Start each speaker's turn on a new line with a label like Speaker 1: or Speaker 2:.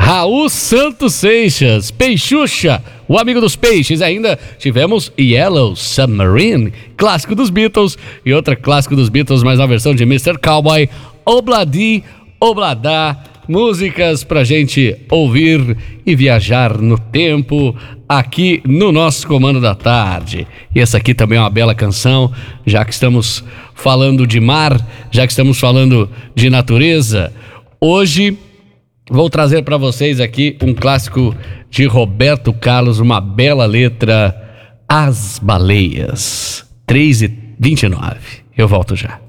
Speaker 1: Raul Santos Seixas, Peixuxa, o amigo dos peixes. Ainda tivemos Yellow Submarine, clássico dos Beatles, e outra clássico dos Beatles, mas na versão de Mr. Cowboy, Obladi, Obladá, músicas pra gente ouvir e viajar no tempo aqui no nosso Comando da Tarde. E essa aqui também é uma bela canção, já que estamos falando de mar, já que estamos falando de natureza. Hoje vou trazer para vocês aqui um clássico de Roberto Carlos, uma bela letra, As Baleias, 3h29. Eu volto já.